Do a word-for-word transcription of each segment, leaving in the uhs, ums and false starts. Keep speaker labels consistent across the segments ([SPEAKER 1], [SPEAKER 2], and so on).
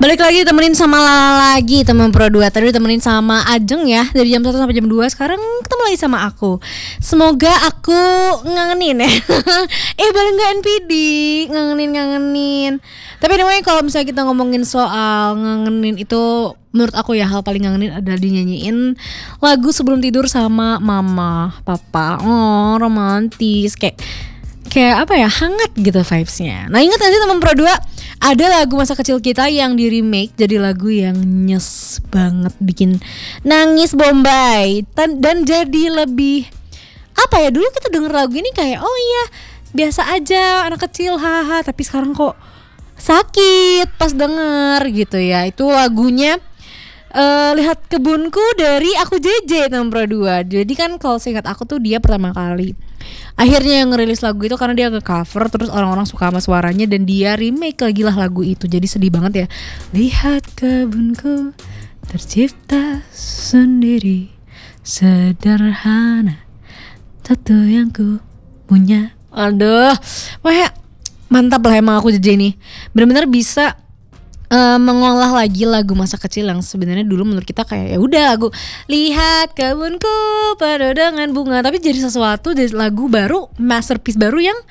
[SPEAKER 1] Balik lagi temenin sama Lala lagi teman Pro dua. Tadi temenin sama Ajeng ya dari jam satu sampai jam dua. Sekarang ketemu lagi sama aku. Semoga aku ngangenin ya. eh balik gak N P D. Ngangenin-ngangenin. Tapi anyway kalau misalnya kita ngomongin soal ngangenin itu, menurut aku ya hal paling ngangenin adalah dinyanyiin lagu sebelum tidur sama mama, papa. Oh romantis. Kayak Kayak apa ya, hangat gitu vibes-nya. Nah ingat gak sih teman Pro dua, ada lagu masa kecil kita yang di remake jadi lagu yang nyes banget, bikin nangis Bombay. Dan, dan jadi lebih apa ya, dulu kita denger lagu ini kayak oh iya biasa aja anak kecil haha, tapi sekarang kok sakit pas denger gitu ya. Itu lagunya Uh, Lihat Kebunku dari Aku J J teman Pro dua. Jadi kan kalau seingat aku tuh dia pertama kali akhirnya yang ngerilis lagu itu karena dia nge-cover, terus orang-orang suka sama suaranya dan dia remake lagi lah lagu itu. Jadi sedih banget ya. Lihat kebunku tercipta sendiri, sederhana, satu yang ku punya. Aduh, wah mantap lah emang Aku J J ini. Benar-benar bisa Uh, mengolah lagi lagu masa kecil yang sebenarnya dulu menurut kita kayak ya udah lagu Lihat Kebunku penuh dengan bunga, tapi jadi sesuatu, jadi lagu baru, masterpiece baru yang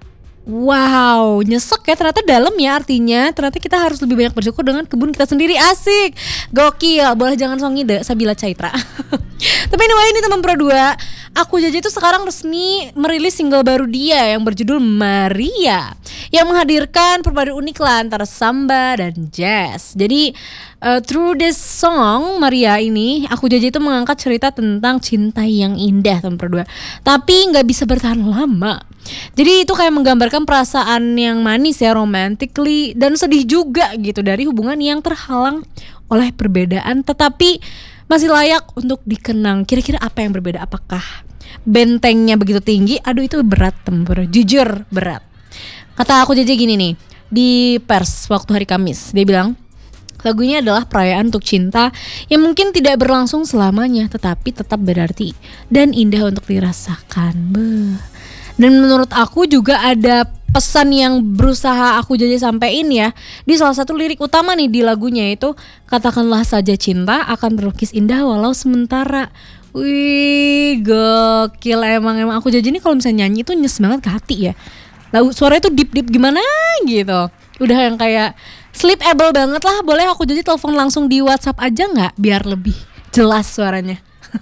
[SPEAKER 1] wow, nyesek ya, ternyata dalam ya artinya. Ternyata kita harus lebih banyak bersyukur dengan kebun kita sendiri. Asik, gokil, boleh jangan songide Sabila Caitra. Tapi anyway ini teman Pro dua, Aku J J itu sekarang resmi merilis single baru dia yang berjudul Maria, yang menghadirkan perpaduan unik lah antara samba dan jazz. Jadi uh, through this song Maria ini, Aku J J itu mengangkat cerita tentang cinta yang indah teman Pro dua, tapi gak bisa bertahan lama. Jadi itu kayak menggambarkan perasaan yang manis ya, romantically, dan sedih juga gitu dari hubungan yang terhalang oleh perbedaan tetapi masih layak untuk dikenang. Kira-kira apa yang berbeda? Apakah bentengnya begitu tinggi? Aduh itu berat teman, jujur berat. Kata Aku J J gini nih di pers waktu hari Kamis, dia bilang lagu ini adalah perayaan untuk cinta yang mungkin tidak berlangsung selamanya, tetapi tetap berarti dan indah untuk dirasakan. Beuh. Dan menurut aku juga ada pesan yang berusaha Aku J J sampein ya di salah satu lirik utama nih di lagunya, itu katakanlah saja cinta akan terlukis indah walau sementara. Wih gokil emang. Emang Aku J J ini kalau misalnya nyanyi tuh nyes banget ke hati ya. Lagu suaranya tuh deep deep gimana gitu. Udah yang kayak sleepable banget lah. Boleh Aku J J telepon langsung di WhatsApp aja nggak biar lebih jelas suaranya.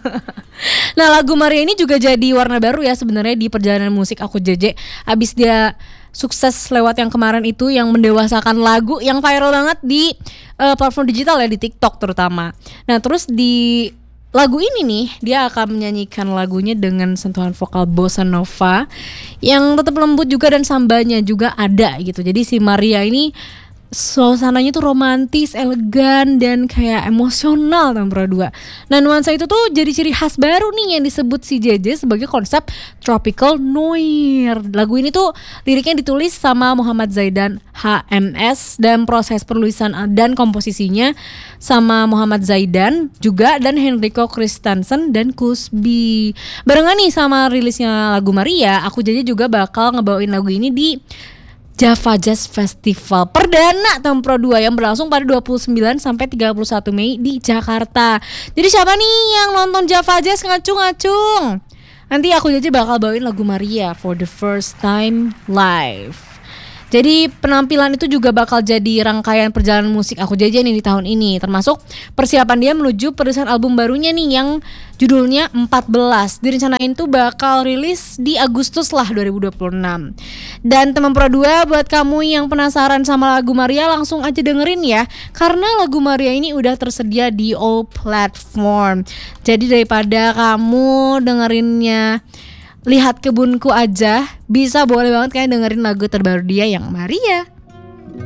[SPEAKER 1] Nah lagu Maria ini juga jadi warna baru ya sebenarnya di perjalanan musik Aku J J. Abis dia sukses lewat yang kemarin itu yang mendewasakan lagu yang viral banget di uh, platform digital ya, di TikTok terutama. Nah terus di lagu ini nih dia akan menyanyikan lagunya dengan sentuhan vokal bossa nova yang tetap lembut juga dan sambanya juga ada gitu. Jadi si Maria ini suasananya tuh romantis, elegan, dan kayak emosional teman Pro dua. Nah nuansa itu tuh jadi ciri khas baru nih yang disebut si J J sebagai konsep tropical noir. Lagu ini tuh liriknya ditulis sama Muhammad Zaidan H M S dan proses penulisan dan komposisinya sama Muhammad Zaidan juga dan Henrico Christensen dan Kusbi. Barengan nih sama rilisnya lagu Maria, Aku J J juga bakal ngebawain lagu ini di Java Jazz Festival perdana tahun Pro dua yang berlangsung pada dua puluh sembilan sampai tiga puluh satu Mei di Jakarta. Jadi siapa nih yang nonton Java Jazz ngacung-ngacung? Nanti Aku J J bakal bawain lagu Maria for the first time live. Jadi penampilan itu juga bakal jadi rangkaian perjalanan musik Aku J J nih di tahun ini, termasuk persiapan dia menuju perilisan album barunya nih yang judulnya empat belas. Direncanain tuh bakal rilis di Agustus lah dua ribu dua puluh enam. Dan teman Pro dua, buat kamu yang penasaran sama lagu Maria langsung aja dengerin ya, karena lagu Maria ini udah tersedia di all platform. Jadi daripada kamu dengerinnya Lihat Kebunku aja, bisa boleh banget kayak dengerin lagu terbaru dia yang Maria.